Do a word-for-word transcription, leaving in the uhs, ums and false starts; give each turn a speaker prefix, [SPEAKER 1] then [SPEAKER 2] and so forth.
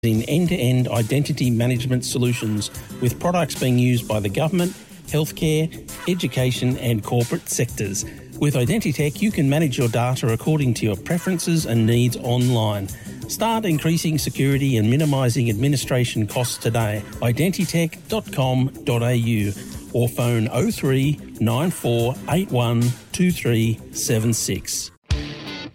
[SPEAKER 1] in end-to-end identity management solutions with products being used by the government, healthcare, education and corporate sectors. With Identitech, you can manage your data according to your preferences and needs online. Start increasing security and minimising administration costs today. identitech dot com dot a u or phone oh three nine four eight one two three seven six.